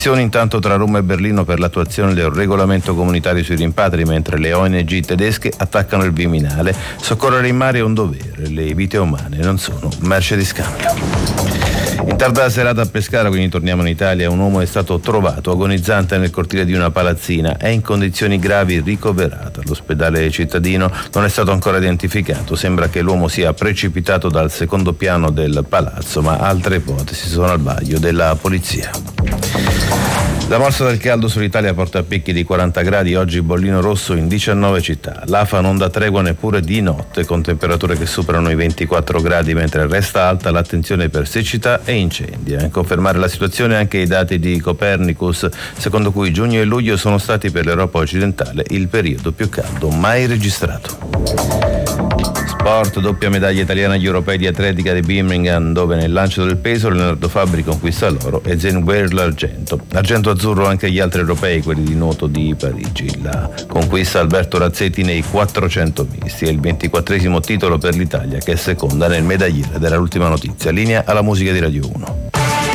Intanto tra Roma e Berlino per l'attuazione del regolamento comunitario sui rimpatri, mentre le ONG tedesche attaccano il Viminale. Soccorrere in mare è un dovere, le vite umane non sono merce di scambio. In tarda serata a Pescara, quindi torniamo in Italia, un uomo è stato trovato agonizzante nel cortile di una palazzina, è in condizioni gravi, ricoverato all'ospedale cittadino, non è stato ancora identificato, sembra che l'uomo sia precipitato dal secondo piano del palazzo, ma altre ipotesi sono al vaglio della polizia. La morsa del caldo sull'Italia porta a picchi di 40 gradi, oggi bollino rosso in 19 città. L'AFA non dà tregua neppure di notte, con temperature che superano i 24 gradi, mentre resta alta l'attenzione per siccità e incendi. A confermare la situazione anche i dati di Copernicus, secondo cui giugno e luglio sono stati per l'Europa occidentale il periodo più caldo mai registrato. Sport, doppia medaglia italiana agli europei di atletica di Birmingham, dove nel lancio del peso Leonardo Fabbri conquista l'oro e Zenguer l'argento. Argento azzurro anche gli altri europei, quelli di nuoto di Parigi. La conquista Alberto Razzetti nei 400 misti, è il 24esimo titolo per l'Italia, che è seconda nel medagliere dell'ultima notizia. Linea alla musica di Radio 1.